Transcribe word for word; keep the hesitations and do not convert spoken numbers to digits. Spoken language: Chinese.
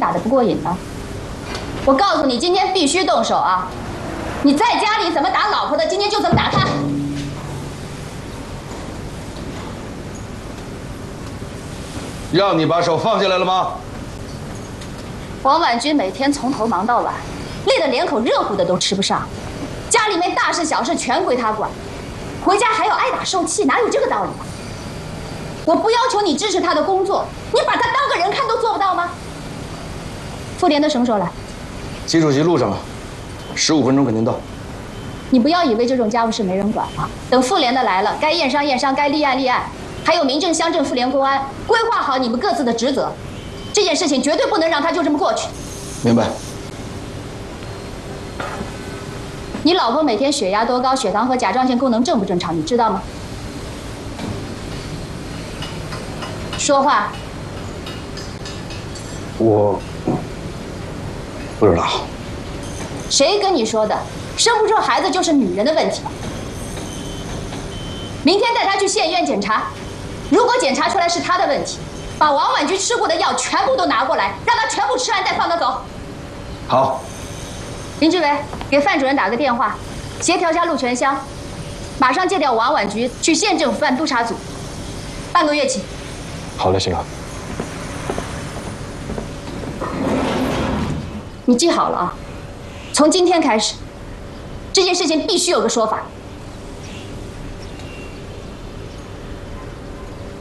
打得不过瘾呢？我告诉你，今天必须动手啊！你在家里怎么打老婆的，今天就怎么打她。 让你把手放下来了吗？ 王婉君每天从头忙到晚，累得连口热乎的都吃不上，家里面大事小事全归她管，回家还要挨打受气，哪有这个道理啊？我不要求你支持她的工作，你把她当个人看都做不到吗？妇联的什么时候来？ 习主席路上了，十五分钟肯定到。 你不要以为这种家务事没人管啊！等妇联的来了，该验伤验伤，该立案立案，还有民政、乡镇、妇联、公安，规划好你们各自的职责。这件事情绝对不能让它就这么过去。 明白。 你老婆每天血压多高，血糖和甲状腺功能正不正常，你知道吗？说话。 我不知道。 谁跟你说的？生不出孩子就是女人的问题。明天带她去县医院检查，如果检查出来是她的问题，把王婉君吃过的药全部都拿过来，让她全部吃完再放她走。 好。 林志伟，给范主任打个电话，协调一下陆全香，马上借调王婉菊去县政府办督察组，半个月起。 好嘞，行。 你记好了啊，从今天开始，这件事情必须有个说法。